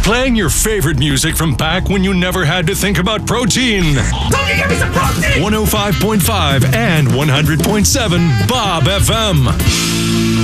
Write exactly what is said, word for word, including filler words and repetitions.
Playing your favorite music from back when you never had to think about protein. Don't you give me some protein? one oh five point five and one hundred point seven Bob F M.